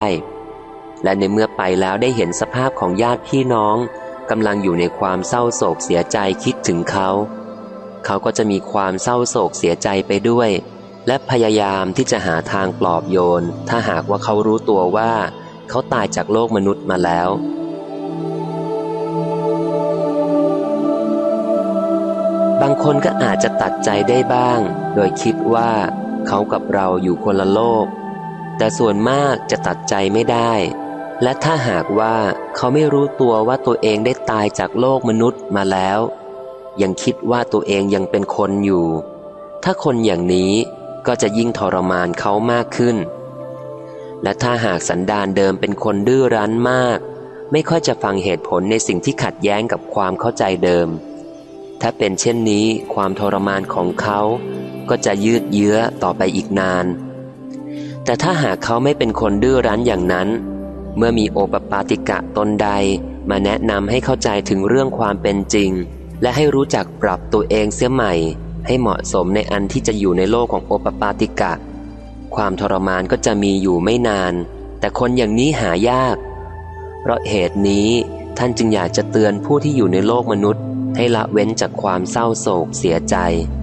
และในเมื่อไปแล้วได้เห็นสภาพของญาติพี่น้องกำลังอยู่ในความเศร้าโศกเสียใจคิดถึงเขาก็จะมีความเศร้าโศกเสียใจไปด้วยและพยายามที่จะหาทางปลอบโยนถ้าหากว่าเขารู้ตัวว่าเขาตายจากโลกมนุษย์มาแล้วบางคนก็อาจจะตัดใจได้บ้างโดยคิดว่าเขากับเราอยู่คนละโลกแต่ส่วนมากจะตัดใจไม่ได้และถ้าหากว่าเขาไม่รู้ตัวว่าตัวเองได้ตายจากโลกมนุษย์มาแล้วยังคิดว่าตัวเองยังเป็นคนอยู่ถ้าคนอย่างนี้ก็จะยิ่งทรมานเขามากขึ้นและถ้าหากสันดานเดิมเป็นคนดื้อรั้นมากไม่ค่อยจะฟังเหตุผลในสิ่งที่ขัดแย้งกับความเข้าใจเดิมถ้าเป็นเช่นนี้ความทรมานของเขาก็จะยืดเยื้อต่อไปอีกนานแต่ถ้าหากเขาไม่เป็นคนดื้อรั้นอย่างนั้นเมื่อมีโอปปาติกะตนใดมาแนะนำให้เข้าใจถึงเรื่องความเป็นจริงและให้รู้จักปรับตัวเองเสียใหม่ให้เหมาะสมในอันที่จะอยู่ในโลกของโอปปาติกะความทรมานก็จะมีอยู่ไม่นานแต่คนอย่างนี้หายากเพราะเหตุนี้ท่านจึงอยากจะเตือนผู้ที่อยู่ในโลกมนุษย์ให้ละเว้นจากความเศร้าโศกเสียใจ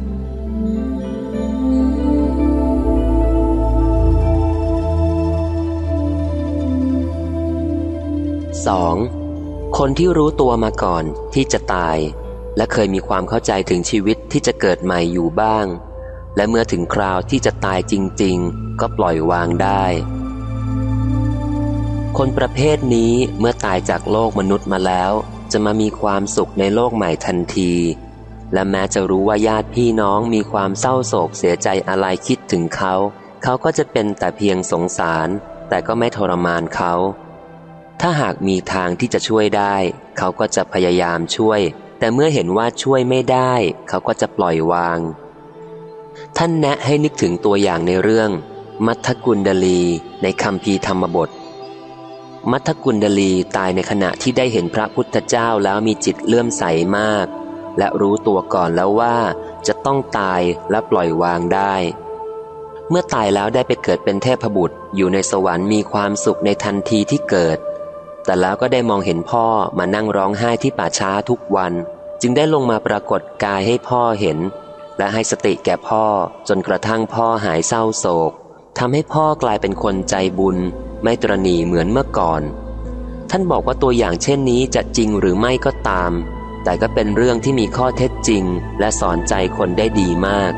2. คนที่รู้ตัวมาก่อนที่จะตายและเคยมีความเข้าใจถึงชีวิตที่จะเกิดใหม่อยู่บ้างและเมื่อถึงคราวที่จะตายจริงๆก็ปล่อยวางได้คนประเภทนี้เมื่อตายจากโลกมนุษย์มาแล้วจะมามีความสุขในโลกใหม่ทันทีและแม้จะรู้ว่าญาติพี่น้องมีความเศร้าโศกเสียใจอะไรคิดถึงเขาก็จะเป็นแต่เพียงสงสารแต่ก็ไม่ทรมานเขาถ้าหากมีทางที่จะช่วยได้เขาก็จะพยายามช่วยแต่เมื่อเห็นว่าช่วยไม่ได้เขาก็จะปล่อยวางท่านแนะให้นึกถึงตัวอย่างในเรื่องมัทธกุณฑลีในคัมภีร์ธรรมบทมัทธกุณฑลีตายในขณะที่ได้เห็นพระพุทธเจ้าแล้วมีจิตเลื่อมใสมากและรู้ตัวก่อนแล้วว่าจะต้องตายและปล่อยวางได้เมื่อตายแล้วได้ไปเกิดเป็นเทพบุตรอยู่ในสวรรค์มีความสุขในทันทีที่เกิดแต่แล้วก็ได้มองเห็นพ่อมานั่งร้องไห้ที่ป่าช้าทุกวันจึงได้ลงมาปรากฏกายให้พ่อเห็นและให้สติแก่พ่อจนกระทั่งพ่อหายเศร้าโศกทำให้พ่อกลายเป็นคนใจบุญไม่ตระหนี่เหมือนเมื่อก่อนท่านบอกว่าตัวอย่างเช่นนี้จะจริงหรือไม่ก็ตามแต่ก็เป็นเรื่องที่มีข้อเท็จจริงและสอนใจคนได้ดีมาก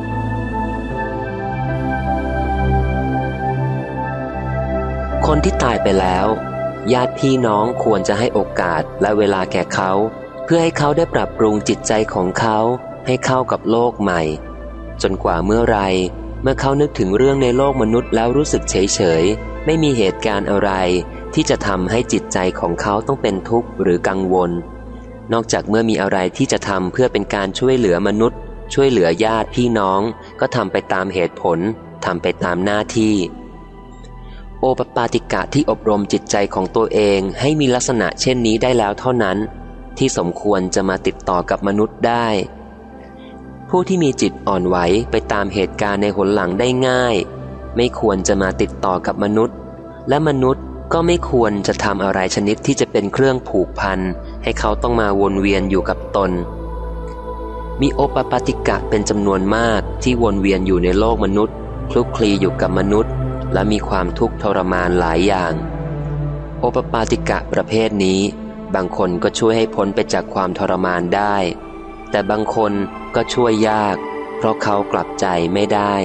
คนที่ตายไปแล้วญาติพี่น้องควรจะให้โอกาสและเวลาแก่เขาเพื่อให้เขาได้ปรับปรุงจิตใจของเขาให้เข้ากับโลกใหม่จนกว่าเมื่อเขานึกถึงเรื่องในโลกมนุษย์แล้วรู้สึกเฉยๆไม่มีเหตุการณ์อะไรที่จะทำให้จิตใจของเขาต้องเป็นทุกข์หรือกังวลนอกจากเมื่อมีอะไรที่จะทำเพื่อเป็นการช่วยเหลือมนุษย์ช่วยเหลือญาติพี่น้องก็ทำไปตามเหตุผลทำไปตามหน้าที่โอปปาติกะที่อบรมจิตใจของตัวเองให้มีลักษณะเช่นนี้ได้แล้วเท่านั้นที่สมควรจะมาติดต่อกับมนุษย์ได้ผู้ที่มีจิตอ่อนไหวไปตามเหตุการณ์ในหนหลังได้ง่ายไม่ควรจะมาติดต่อกับมนุษย์และมนุษย์ก็ไม่ควรจะทำอะไรชนิดที่จะเป็นเครื่องผูกพันให้เขาต้องมาวนเวียนอยู่กับตนมีโอปปาติกะเป็นจำนวนมากที่วนเวียนอยู่ในโลกมนุษย์คลุกคลีอยู่กับมนุษย์และมีความทุกข์ทรมานหลายอย่างโอปปาติกะประเภทนี้บางคนก็ช่วยให้พ้นไปจากความทรมานได้แต่บางคนก็ช่วยยากเพราะเขากลับใจไม่ได้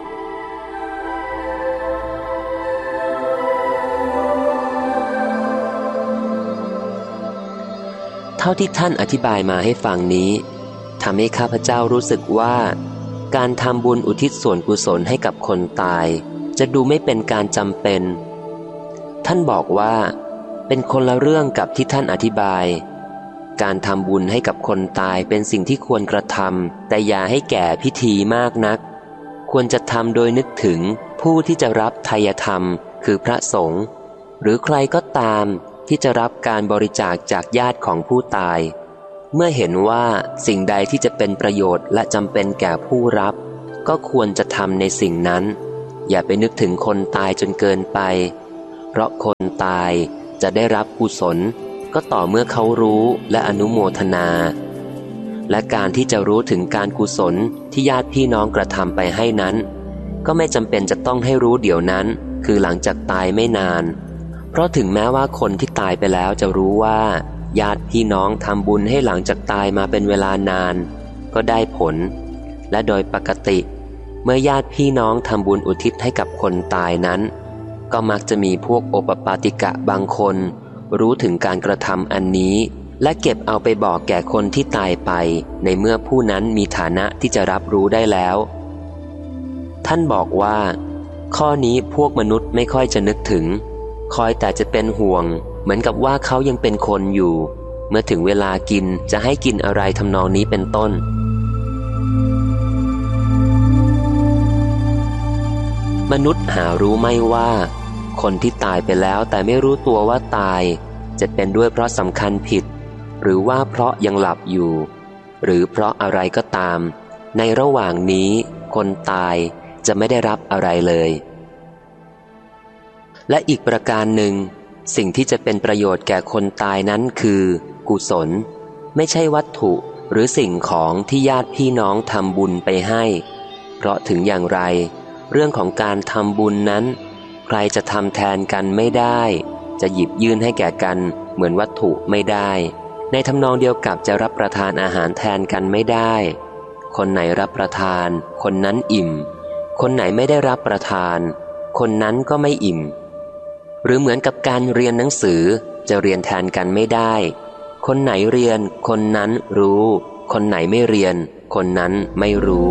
เท่าที่ท่านอธิบายมาให้ฟังนี้ทำให้ข้าพเจ้ารู้สึกว่าการทำบุญอุทิศส่วนกุศลให้กับคนตายจะดูไม่เป็นการจำเป็นท่านบอกว่าเป็นคนละเรื่องกับที่ท่านอธิบายการทำบุญให้กับคนตายเป็นสิ่งที่ควรกระทำแต่อย่าให้แก่พิธีมากนักควรจะทำโดยนึกถึงผู้ที่จะรับไทยธรรมคือพระสงฆ์หรือใครก็ตามที่จะรับการบริจาคจากญาติของผู้ตายเมื่อเห็นว่าสิ่งใดที่จะเป็นประโยชน์และจำเป็นแก่ผู้รับก็ควรจะทำในสิ่งนั้นอย่าไปนึกถึงคนตายจนเกินไปเพราะคนตายจะได้รับกุศลก็ต่อเมื่อเขารู้และอนุโมทนาและการที่จะรู้ถึงการกุศลที่ญาติพี่น้องกระทำไปให้นั้นก็ไม่จำเป็นจะต้องให้รู้เดี๋ยวนั้นคือหลังจากตายไม่นานเพราะถึงแม้ว่าคนที่ตายไปแล้วจะรู้ว่าญาติพี่น้องทำบุญให้หลังจากตายมาเป็นเวลานานก็ได้ผลและโดยปกติเมื่อญาติพี่น้องทำบุญอุทิศให้กับคนตายนั้นก็มักจะมีพวกโอปปาติกะบางคนรู้ถึงการกระทำอันนี้และเก็บเอาไปบอกแก่คนที่ตายไปในเมื่อผู้นั้นมีฐานะที่จะรับรู้ได้แล้วท่านบอกว่าข้อนี้พวกมนุษย์ไม่ค่อยจะนึกถึงคอยแต่จะเป็นห่วงเหมือนกับว่าเขายังเป็นคนอยู่เมื่อถึงเวลากินจะให้กินอะไรทำนองนี้เป็นต้นมนุษย์หารู้ไม่ว่าคนที่ตายไปแล้วแต่ไม่รู้ตัวว่าตายจะเป็นด้วยเพราะสำคัญผิดหรือว่าเพราะยังหลับอยู่หรือเพราะอะไรก็ตามในระหว่างนี้คนตายจะไม่ได้รับอะไรเลยและอีกประการหนึ่งสิ่งที่จะเป็นประโยชน์แก่คนตายนั้นคือกุศลไม่ใช่วัตถุหรือสิ่งของที่ญาติพี่น้องทำบุญไปให้เพราะถึงอย่างไรเรื่องของการทำบุญนั้นใครจะทำแทนกันไม่ได้จะหยิบยื่นให้แก่กันเหมือนวัตถุไม่ได้ในทำนองเดียวกับจะรับประทานอาหารแทนกันไม่ได้คนไหนรับประทานคนนั้นอิ่มคนไหนไม่ได้รับประทานคนนั้นก็ไม่อิ่มหรือเหมือนกับการเรียนหนังสือจะเรียนแทนกันไม่ได้คนไหนเรียนคนนั้นรู้คนไหนไม่เรียนคนนั้นไม่รู้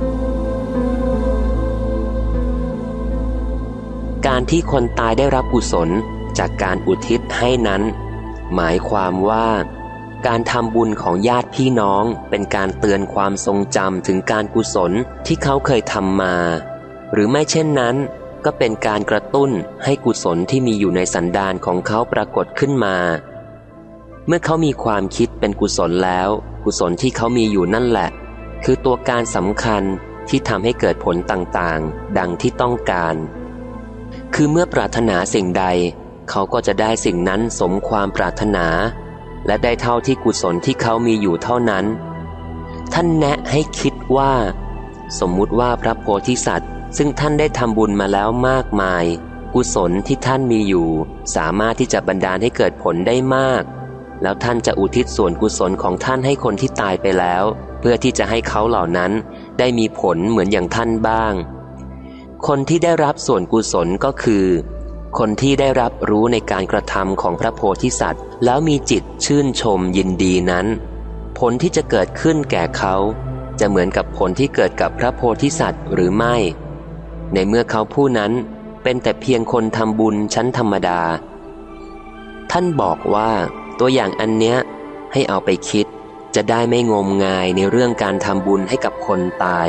การที่คนตายได้รับกุศลจากการอุทิศให้นั้นหมายความว่าการทำบุญของญาติพี่น้องเป็นการเตือนความทรงจำถึงการกุศลที่เขาเคยทำมาหรือไม่เช่นนั้นก็เป็นการกระตุ้นให้กุศลที่มีอยู่ในสันดานของเขาปรากฏขึ้นมาเมื่อเขามีความคิดเป็นกุศลแล้วกุศลที่เขามีอยู่นั่นแหละคือตัวการสำคัญที่ทำให้เกิดผลต่างๆดังที่ต้องการคือเมื่อปรารถนาสิ่งใดเขาก็จะได้สิ่งนั้นสมความปรารถนาและได้เท่าที่กุศลที่เขามีอยู่เท่านั้นท่านแนะให้คิดว่าสมมุติว่าพระโพธิสัตว์ซึ่งท่านได้ทำบุญมาแล้วมากมายกุศลที่ท่านมีอยู่สามารถที่จะบันดาลให้เกิดผลได้มากแล้วท่านจะอุทิศส่วนกุศลของท่านให้คนที่ตายไปแล้วเพื่อที่จะให้เขาเหล่านั้นได้มีผลเหมือนอย่างท่านบ้างคนที่ได้รับส่วนกุศลก็คือคนที่ได้รับรู้ในการกระทำของพระโพธิสัตว์แล้วมีจิตชื่นชมยินดีนั้นผลที่จะเกิดขึ้นแก่เขาจะเหมือนกับผลที่เกิดกับพระโพธิสัตว์หรือไม่ในเมื่อเขาผู้นั้นเป็นแต่เพียงคนทำบุญชั้นธรรมดาท่านบอกว่าตัวอย่างอันเนี้ยให้เอาไปคิดจะได้ไม่งมงายในเรื่องการทำบุญให้กับคนตาย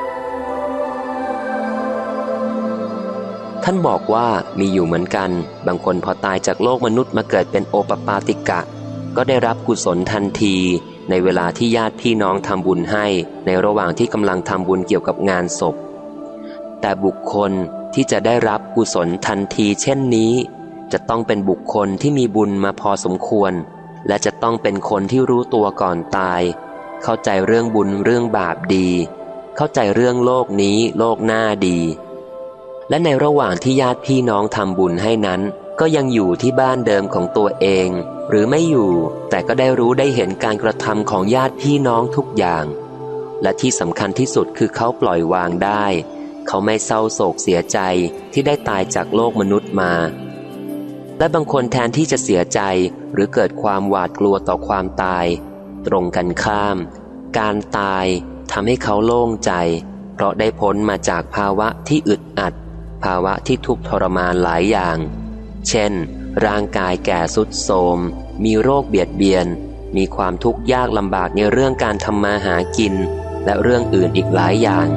ท่านบอกว่ามีอยู่เหมือนกันบางคนพอตายจากโลกมนุษย์มาเกิดเป็นโอปปาติกะก็ได้รับกุศลทันทีในเวลาที่ญาติพี่น้องทำบุญให้ในระหว่างที่กำลังทำบุญเกี่ยวกับงานศพแต่บุคคลที่จะได้รับกุศลทันทีเช่นนี้จะต้องเป็นบุคคลที่มีบุญมาพอสมควรและจะต้องเป็นคนที่รู้ตัวก่อนตายเข้าใจเรื่องบุญเรื่องบาปดีเข้าใจเรื่องโลกนี้โลกหน้าดีและในระหว่างที่ญาติพี่น้องทำบุญให้นั้นก็ยังอยู่ที่บ้านเดิมของตัวเองหรือไม่อยู่แต่ก็ได้รู้ได้เห็นการกระทำของญาติพี่น้องทุกอย่างและที่สำคัญที่สุดคือเขาปล่อยวางได้เขาไม่เศร้าโศกเสียใจที่ได้ตายจากโลกมนุษย์มาและบางคนแทนที่จะเสียใจหรือเกิดความหวาดกลัวต่อความตายตรงกันข้ามการตายทำให้เขาโล่งใจเพราะได้พ้นมาจากภาวะที่อึดอัดภาวะที่ทุกข์ทรมานหลายอย่างเช่นร่างกายแก่ทรุดโทรมมีโรคเบียดเบียนมีความทุกข์ยากลำบากในเรื่องการทำมาหากินและเรื่องอื่นอีกหลายอย่าง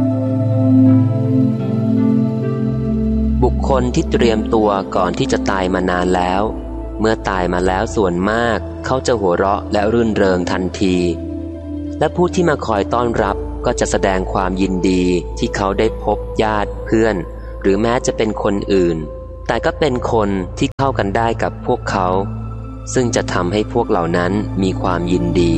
บุคคลที่เตรียมตัวก่อนที่จะตายมานานแล้วเมื่อตายมาแล้วส่วนมากเขาจะหัวเราะและรื่นเริงทันทีและผู้ที่มาคอยต้อนรับก็จะแสดงความยินดีที่เขาได้พบญาติเพื่อนหรือแม้จะเป็นคนอื่นแต่แต่ก็เป็นคนที่เข้ากันได้กับพวกเขาซึ่งจะทำให้พวกเหล่านั้นมีความยินดี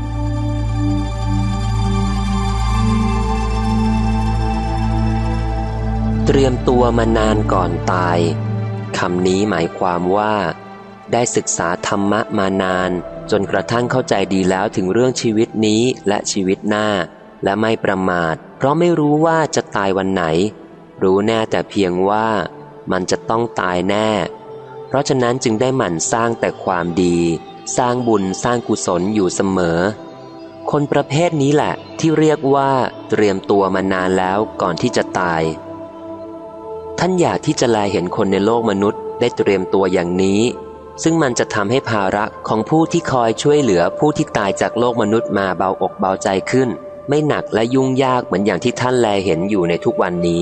เตรียมตัวมานานก่อนตายคำนี้หมายความว่าได้ศึกษาธรรมะมานานจนกระทั่งเข้าใจดีแล้วถึงเรื่องชีวิตนี้และชีวิตหน้าและไม่ประมาทเพราะไม่รู้ว่าจะตายวันไหนรู้แน่แต่เพียงว่ามันจะต้องตายแน่เพราะฉะนั้นจึงได้หมั่นสร้างแต่ความดีสร้างบุญสร้างกุศลอยู่เสมอคนประเภทนี้แหละที่เรียกว่าเตรียมตัวมานานแล้วก่อนที่จะตายท่านอยากที่จะแลเห็นคนในโลกมนุษย์ได้เตรียมตัวอย่างนี้ซึ่งมันจะทำให้ภาระของผู้ที่คอยช่วยเหลือผู้ที่ตายจากโลกมนุษย์มาเบาอกเบาใจขึ้นไม่หนักและยุ่งยากเหมือนอย่างที่ท่านแลเห็นอยู่ในทุกวันนี้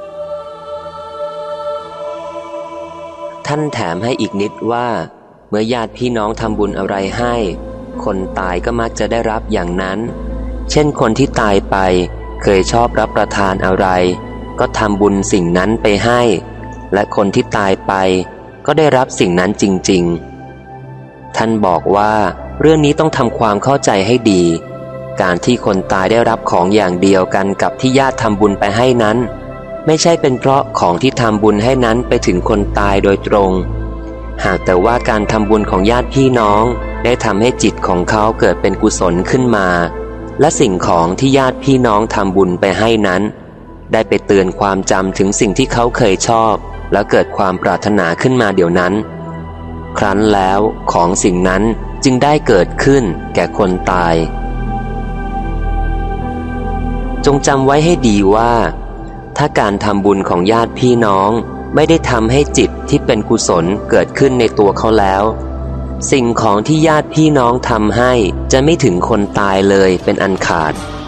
ท่านแถมให้อีกนิดว่าเมื่อญาติพี่น้องทำบุญอะไรให้คนตายก็มักจะได้รับอย่างนั้นเช่นคนที่ตายไปเคยชอบรับประทานอะไรก็ทำบุญสิ่งนั้นไปให้และคนที่ตายไปก็ได้รับสิ่งนั้นจริงๆท่านบอกว่าเรื่องนี้ต้องทำความเข้าใจให้ดีการที่คนตายได้รับของอย่างเดียวกันกับที่ญาติทำบุญไปให้นั้นไม่ใช่เป็นเพราะของที่ทำบุญให้นั้นไปถึงคนตายโดยตรงหากแต่ว่าการทำบุญของญาติพี่น้องได้ทำให้จิตของเขาเกิดเป็นกุศลขึ้นมาและสิ่งของที่ญาติพี่น้องทำบุญไปให้นั้นได้ไปเตือนความจำถึงสิ่งที่เขาเคยชอบแล้วเกิดความปรารถนาขึ้นมาเดี๋ยวนั้นครั้นแล้วของสิ่งนั้นจึงได้เกิดขึ้นแก่คนตายจงจำไว้ให้ดีว่าถ้าการทำบุญของญาติพี่น้องไม่ได้ทำให้จิตที่เป็นกุศลเกิดขึ้นในตัวเขาแล้วสิ่งของที่ญาติพี่น้องทำให้จะไม่ถึงคนตายเลยเป็นอันขาด